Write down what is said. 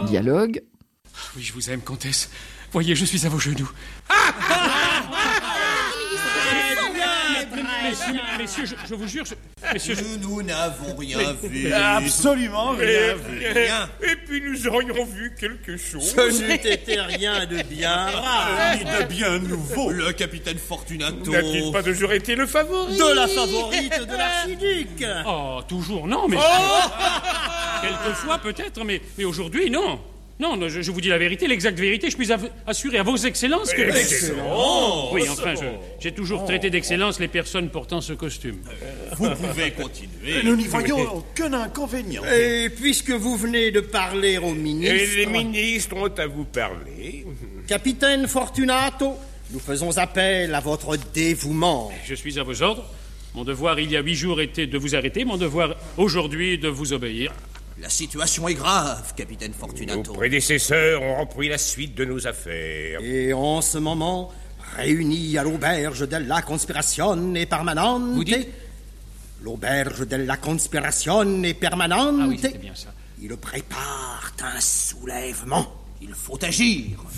Dialogue. Oui, je vous aime, comtesse. Voyez, je suis à vos genoux. Messieurs, je vous jure, messieurs, Nous n'avons rien vu. Absolument rien vu. Rien. Et puis nous aurions vu quelque chose. Ce n'eût été rien de bien rare. Ni de bien nouveau. Le capitaine Fortunato. N'a-t-il pas toujours été le favori? De la favorite de l'archiduc. oh, toujours, non, mais... Quelquefois, peut-être, mais aujourd'hui, non. Non, je vous dis la vérité, l'exacte vérité. Je puis assurer à vos excellences que... Excellent. Oui, enfin, j'ai toujours traité d'excellence les personnes portant ce costume. Vous pouvez continuer. Nous n'y voyons aucun inconvénient. Et puisque vous venez de parler au ministre... Et les ministres ont à vous parler. Capitaine Fortunato, nous faisons appel à votre dévouement. Je suis à vos ordres. Mon devoir, il y a 8 jours, était de vous arrêter. Mon devoir, aujourd'hui, de vous obéir. La situation est grave, capitaine Nos Fortunato. prédécesseurs ont repris la suite de nos affaires. Et en ce moment, réunis à l'auberge della conspirazione permanente... Vous dites? L'auberge della conspirazione permanente... Ah oui, c'était bien ça. Ils préparent un soulèvement. Il faut agir